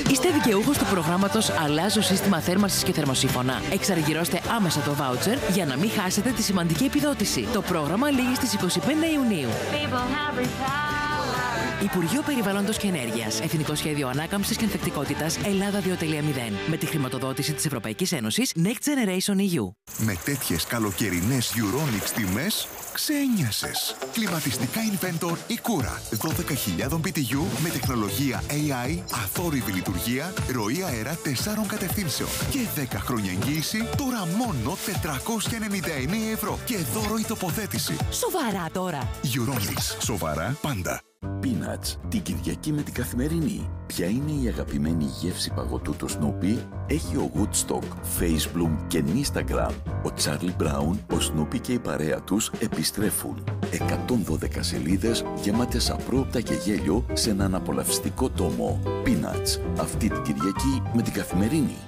Είστε δικαιούχος του προγράμματος Αλλάζω σύστημα θέρμανσης και θερμοσύφωνα. Εξαργυρώστε άμεσα το βάουτσερ για να μην χάσετε τη σημαντική επιδότηση. Το πρόγραμμα λήγει στις 25 Ιουνίου. Υπουργείο Περιβάλλοντος και Ενέργειας. Εθνικό Σχέδιο Ανάκαμψης και Ανθεκτικότητας Ελλάδα 2.0. Με τη χρηματοδότηση της Ευρωπαϊκής Ένωσης Next Generation EU. Με τέτοιες καλοκαιρινές Euronics τιμές, ξένιασες. Κλιματιστικά Inventor η Κούρα. 12.000 BTU με τεχνολογία AI, αθόρυβη λειτουργία, ροή αέρα 4 κατευθύνσεων και 10 χρόνια εγγύηση, τώρα μόνο 499 ευρώ και δώρο η τοποθέτηση. Σοβαρά τώρα. Euronics. Σοβαρά πάντα. Peanuts, την Κυριακή με την Καθημερινή. Ποια είναι η αγαπημένη γεύση παγωτού του Snoopy? Έχει ο Woodstock, Facebook και Instagram. Ο Charlie Brown, ο Snoopy και η παρέα τους επιστρέφουν. 112 σελίδες γεμάτες απρόοπτα και γέλιο σε έναν απολαυστικό τόμο. Peanuts, αυτή την Κυριακή με την Καθημερινή.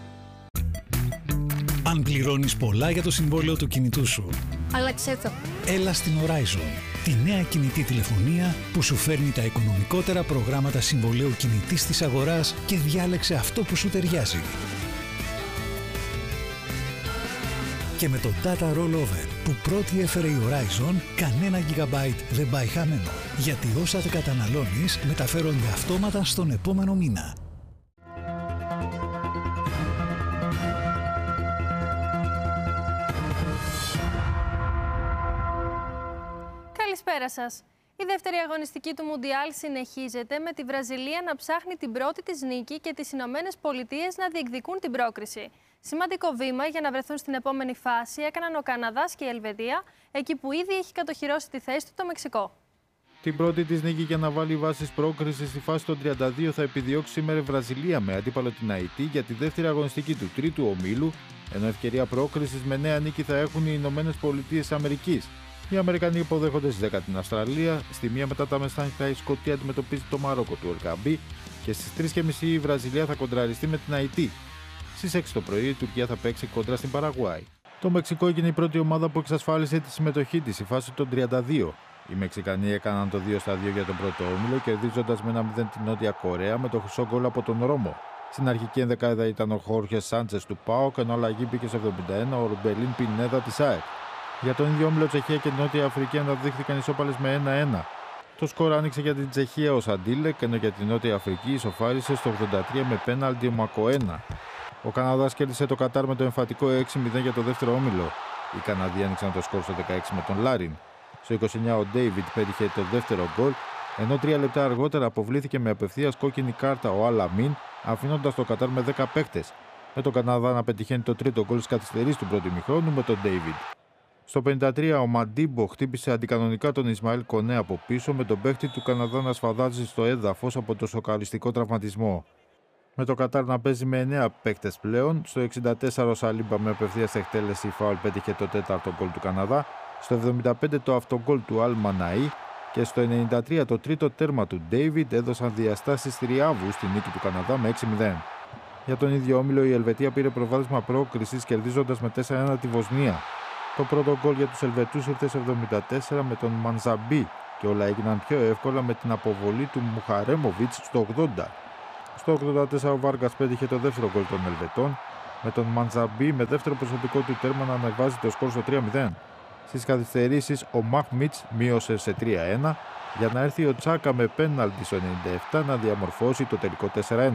Αν πληρώνεις πολλά για το συμβόλαιο του κινητού σου, άλλαξε το. έλα στην Horizon, τη νέα κινητή τηλεφωνία που σου φέρνει τα οικονομικότερα προγράμματα συμβολαίου κινητής της αγοράς και διάλεξε αυτό που σου ταιριάζει. Και με το Data Rollover που πρώτη έφερε η Horizon, κανένα gigabyte δεν πάει χαμένο. Γιατί όσα δεν καταναλώνεις μεταφέρονται αυτόματα στον επόμενο μήνα. Καλησπέρα σας. Η δεύτερη αγωνιστική του Μουντιάλ συνεχίζεται με τη Βραζιλία να ψάχνει την πρώτη της νίκη και τις Ηνωμένες Πολιτείες να διεκδικούν την πρόκριση. Σημαντικό βήμα για να βρεθούν στην επόμενη φάση έκαναν ο Καναδάς και η Ελβετία, εκεί που ήδη έχει κατοχυρώσει τη θέση του το Μεξικό. Την πρώτη της νίκη για να βάλει βάσεις πρόκρισης στη φάση των 32 θα επιδιώξει σήμερα η Βραζιλία με αντίπαλο την Αϊτή για τη δεύτερη αγωνιστική του τρίτου ομίλου, ενώ ευκαιρία πρόκρισης με νέα νίκη θα έχουν οι Ηνωμένες Πολιτείες Αμερικής. Οι Αμερικανοί υποδέχονται στις 10 την Αυστραλία, στη 1 μετά τα μεσάνυχτα η Σκωτία αντιμετωπίζει το Μαρόκο του Ελκαμπή και στις 3.30 η Βραζιλία θα κοντραριστεί με την Αϊτή. Στις 6 το πρωί η Τουρκία θα παίξει κόντρα στην Παραγουάη. Το Μεξικό έγινε η πρώτη ομάδα που εξασφάλισε τη συμμετοχή της στη φάση των 32. Οι Μεξικανοί έκαναν το 2-2 για τον πρώτο όμιλο, κερδίζοντας με 1-0 την Νότια Κορέα με το χρυσό γκολ από τον Ρώμο. Στην αρχική ενδεκάδα ήταν ο Χόρχε Σάντσες του ΠΑΟΚ, ενώ αλλαγή μπήκε στο 71 ο Ρουμπελίν Πινέδα της ΑΕΚ. Για τον ίδιο όμιλο, Τσεχία και Νότια Αφρική αναδείχθηκαν ισόπαλες με 1-1. Το σκορ άνοιξε για την Τσεχία ο Σαντίλεκ, ενώ για την Νότια Αφρική ισοφάρισε στο 83 με πέναλτι ο Μακοένα. Ο Καναδάς κέρδισε το Κατάρ με το εμφατικό 6-0 για το δεύτερο όμιλο. Οι Καναδοί άνοιξαν το σκορ στο 16 με τον Λάριν. Στο 29 ο Ντέιβιντ πέτυχε το δεύτερο γκολ, ενώ 3 λεπτά αργότερα αποβλήθηκε με απευθείας κόκκινη κάρτα ο Αλαμίν, αφήνοντας το Κατάρ με 10 παίκτες. Με τον Καναδά να πετυχαίνει το τρίτο γκολ στις καθυστερήσεις του πρώτου ημιχρόνου με τον Ντέιβιντ. Στο 53 ο Μαντίμπο χτύπησε αντικανονικά τον Ισμαήλ Κονέ από πίσω, με τον παίχτη του Καναδά να σφαδάζει στο έδαφος από το σοκαριστικό τραυματισμό. Με το Κατάρ να παίζει με 9 παίκτες πλέον, στο 64 ο Σαλίμπα με απευθείας εκτέλεση φάουλ πέτυχε το τέταρτο γκολ του Καναδά, στο 75 το αυτογκολ του Αλ Μαναή και στο 93 το τρίτο τέρμα του Ντέιβιντ έδωσαν διαστάσεις θριάβου στη νίκη του Καναδά με 6-0. Για τον ίδιο όμιλο η Ελβετία πήρε προβάδισμα πρόκρισης κερδίζοντας με 4-1 τη Βοσνία. Το πρώτο γκολ για τους Ελβετούς ήρθε στο 74 με τον Μανζαμπί και όλα έγιναν πιο εύκολα με την αποβολή του Μουχαρέμοβιτς στο 80. Στο 84 ο Βάργας πέτυχε το δεύτερο γκολ των Ελβετών, με τον Μανζαμπί με δεύτερο προσωπικό του τέρμα να ανεβάζει το σκορ στο 3-0. Στις καθυστερήσεις ο Μαχμίτς μείωσε σε 3-1 για να έρθει ο Τσάκα με πέναλτι στο 97 να διαμορφώσει το τελικό 4-1.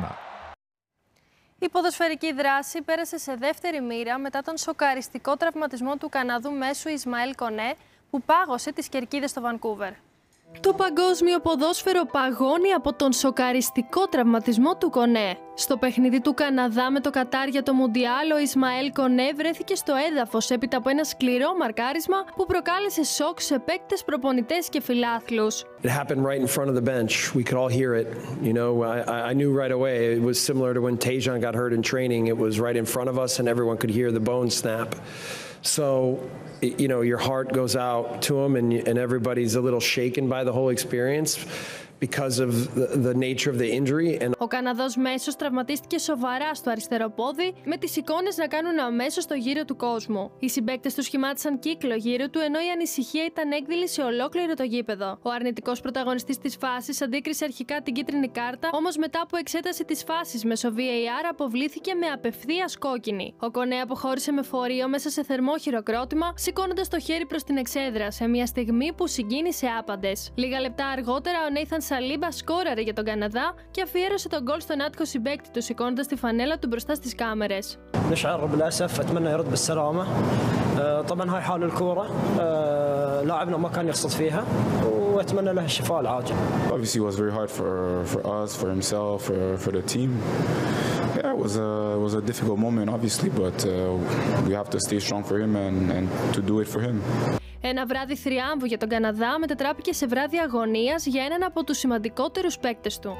Η ποδοσφαιρική δράση πέρασε σε δεύτερη μοίρα μετά τον σοκαριστικό τραυματισμό του Καναδού μέσου Ισμαήλ Κονέ που πάγωσε τις κερκίδες στο Βανκούβερ. Το παγκόσμιο ποδόσφαιρο παγώνει από τον σοκαριστικό τραυματισμό του Κονέ. Στο παιχνίδι του Καναδά με το Κατάρ για το Μουντιάλ, ο Ισμαήλ Κονέ βρέθηκε στο έδαφος έπειτα από ένα σκληρό μαρκάρισμα που προκάλεσε σοκ σε παίκτες, προπονητές και φιλάθλους. It happened right in front of the bench. We could all hear it. You know, I knew right away. It was similar to when Tajon got hurt in training. It was right in front of us and everyone could hear the bones snap. So, your heart goes out to him and everybody's a little shaken by the whole experience because of the nature of the injury. And Ο Καναδός μέσος τραυματίστηκε σοβαρά στο αριστερό πόδι, με τις εικόνες να κάνουν αμέσως το γύρο του κόσμου. Οι συμπαίκτες του σχημάτισαν κύκλο γύρω του, ενώ η ανησυχία ήταν έκδηλη σε ολόκληρο το γήπεδο. Ο αρνητικός πρωταγωνιστής της φάσης αντίκρισε αρχικά την κίτρινη κάρτα, όμως μετά από εξέταση της φάσης μέσω VAR αποβλήθηκε με απευθείας κόκκινη. Ο Κονέ αποχώρησε με φορείο μέσα σε θερμό χειροκρότημα, σηκώνοντας το χέρι προς την εξέδρα σε μια στιγμή που συγκίνησε άπαντες. Λίγα λεπτά αργότερα, ο Νέιθαν Σαλίμπα σκόραρε για τον Καναδά και αφιέρωσε τον γκολ στον άτυχο συμπαίκτη του, σηκώνοντας τη φανέλα του μπροστά στις κάμερες. نشعر بالأسف أتمنى يرد بالسلامة طبعا هاي حال الكورة لاعبنا ما كان يقصد فيها وأتمنى له الشفاء العاجل. Obviously it was very hard for us, for himself, for the team. Yeah, it was a difficult moment obviously, but we have to stay strong for him and to do it for him. Ένα βράδυ θριάμβου για τον Καναδά μετατράπηκε σε βράδυ αγωνίας για έναν από τους σημαντικότερους παίκτες του.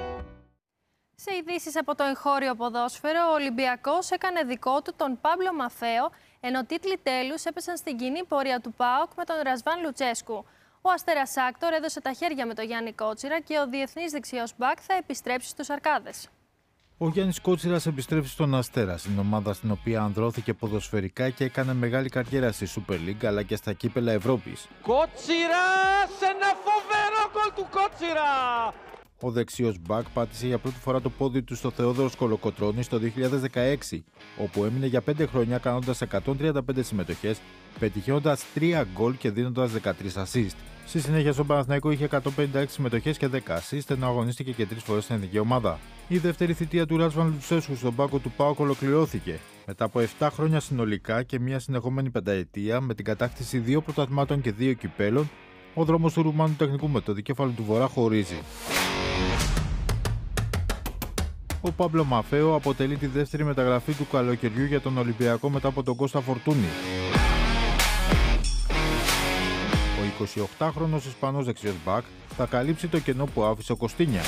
Σε ειδήσεις από το εγχώριο ποδόσφαιρο, ο Ολυμπιακός έκανε δικό του τον Πάμπλο Μαφαίο, ενώ τίτλοι τέλους έπεσαν στην κοινή πορεία του ΠΑΟΚ με τον Ρασβάν Λουτσέσκου. Ο Αστέρας Άκτορ έδωσε τα χέρια με τον Γιάννη Κότσιρα και ο διεθνής δεξιός μπακ θα επιστρέψει στους Αρκάδες. Ο Γιάννης Κότσιρας επιστρέφει στον Αστέρα, στην ομάδα στην οποία ανδρώθηκε ποδοσφαιρικά και έκανε μεγάλη καριέρα στη Super League αλλά και στα κύπελα Ευρώπης. Κότσιρας, ένα φοβερό γκολ του Κότσιρα! Ο δεξιός μπακ πάτησε για πρώτη φορά το πόδι του στο Θεόδωρος Κολοκοτρώνης το 2016, όπου έμεινε για 5 χρόνια κάνοντας 135 συμμετοχές, πετυχαίνοντας 3 γκολ και δίνοντας 13 assist. Στη συνέχεια στον Παναθηναϊκό είχε 156 συμμετοχές και 10 assist, ενώ αγωνίστηκε και 3 φορές στην εθνική ομάδα. Η δεύτερη θητεία του Ράσβαν Λουτσέσκου στον πάγκο του ΠΑΟΚ ολοκληρώθηκε. Μετά από 7 χρόνια συνολικά και μια συνεχόμενη πενταετία, με την κατάκτηση 2 πρωταθλημάτων και 2 κυπέλων, ο δρόμος του Ρουμάνου τεχνικού με το δικέφαλο του Βορρά χωρίζει. Ο Πάμπλο Μαφαίο αποτελεί τη δεύτερη μεταγραφή του καλοκαιριού για τον Ολυμπιακό μετά από τον Κώστα Φορτούνη. Ο 28χρονος Ισπανός δεξιός μπακ θα καλύψει το κενό που άφησε ο Κωστίνια.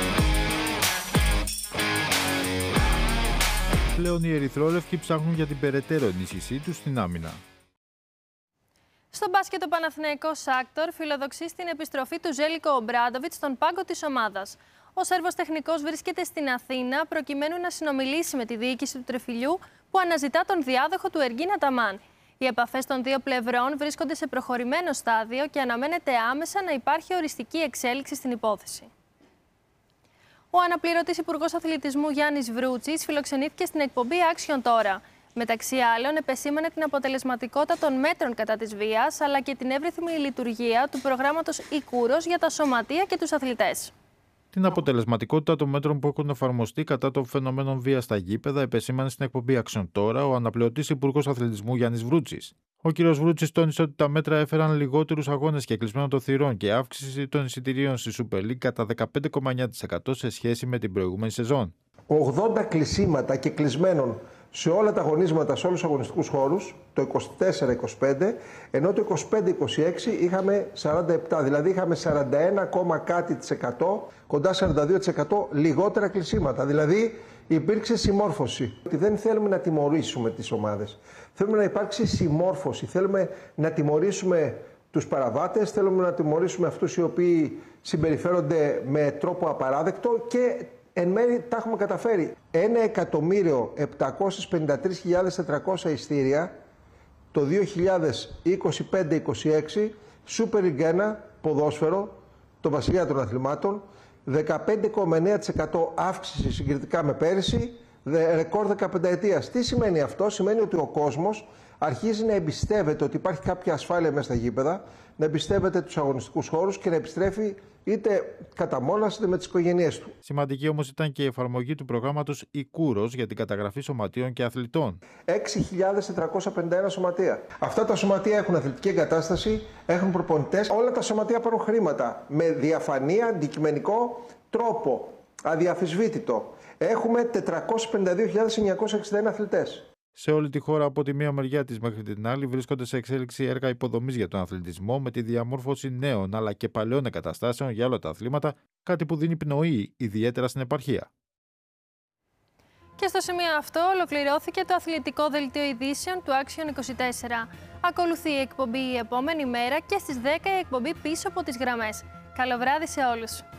Πλέον οι ερυθρόλευκοι ψάχνουν για την περαιτέρω ενίσχυσή τους στην άμυνα. Στο μπάσκετ, ο Παναθηναϊκός Άκτορ φιλοδοξεί στην επιστροφή του Ζέλικο Ομπράντοβιτς στον πάγκο της ομάδας. Ο Σέρβος τεχνικός βρίσκεται στην Αθήνα προκειμένου να συνομιλήσει με τη διοίκηση του Τρεφιλιού που αναζητά τον διάδοχο του Εργίν Αταμάν. Οι επαφές των δύο πλευρών βρίσκονται σε προχωρημένο στάδιο και αναμένεται άμεσα να υπάρχει οριστική εξέλιξη στην υπόθεση. Ο αναπληρωτής Υπουργός Αθλητισμού Γιάννης Βρούτσης φιλοξενήθηκε στην εκπομπή Action Τώρα. Μεταξύ άλλων, επεσήμανε την αποτελεσματικότητα των μέτρων κατά της βίας, αλλά και την εύρυθμη λειτουργία του προγράμματος Ικούρος για τα σωματεία και τους αθλητές. Την αποτελεσματικότητα των μέτρων που έχουν εφαρμοστεί κατά των φαινομένων βίας στα γήπεδα επεσήμανε στην εκπομπή Action Τώρα ο αναπληρωτής Υπουργός Αθλητισμού Γιάννης Βρούτσης. Ο κ. Βρούτσης τόνισε ότι τα μέτρα έφεραν λιγότερους αγώνες και κλεισμένο των θυρών και αύξηση των εισιτηρίων στη Super League κατά 15,9% σε σχέση με την προηγούμενη σεζόν. 80 κλεισίματα και κλεισμένων σε όλα τα αγωνίσματα, σε όλους τους αγωνιστικούς χώρους, το 24-25, ενώ το 25-26 είχαμε 47, δηλαδή είχαμε 41, κοντά 42% λιγότερα κλεισίματα. Δηλαδή υπήρξε συμμόρφωση. Δεν θέλουμε να τιμωρήσουμε τις ομάδες. Θέλουμε να υπάρξει συμμόρφωση. Θέλουμε να τιμωρήσουμε τους παραβάτες, θέλουμε να τιμωρήσουμε αυτούς οι οποίοι συμπεριφέρονται με τρόπο απαράδεκτο και εν μέρει τα έχουμε καταφέρει. 1.753.400 ειστήρια το 2025-26, Super League 1, ποδόσφαιρο, το βασιλιά των αθλημάτων, 15,9% αύξηση συγκριτικά με πέρυσι, ρεκόρ 15 ετίας. Τι σημαίνει αυτό? Σημαίνει ότι ο κόσμος αρχίζει να εμπιστεύεται ότι υπάρχει κάποια ασφάλεια μέσα στα γήπεδα, να εμπιστεύεται τους αγωνιστικούς χώρους και να επιστρέφει είτε κατά μόνας είτε με τις οικογένειές του. Σημαντική όμως ήταν και η εφαρμογή του προγράμματος Ικούρος για την καταγραφή σωματείων και αθλητών. 6.451 σωματεία. Αυτά τα σωματεία έχουν αθλητική εγκατάσταση, έχουν προπονητές. Όλα τα σωματεία παίρνουν χρήματα με διαφανή, αντικειμενικό τρόπο, αδιαφυσβήτητο. Έχουμε 452.961 αθλητές. Σε όλη τη χώρα, από τη μία μεριά της μέχρι την άλλη, βρίσκονται σε εξέλιξη έργα υποδομής για τον αθλητισμό με τη διαμόρφωση νέων αλλά και παλαιών εγκαταστάσεων για όλα τα αθλήματα, κάτι που δίνει πνοή ιδιαίτερα στην επαρχία. Και στο σημείο αυτό ολοκληρώθηκε το αθλητικό δελτίο ειδήσεων του Action 24. Ακολουθεί η εκπομπή η επόμενη μέρα και στις 10 η εκπομπή πίσω από τις γραμμές. Καλό βράδυ σε όλους!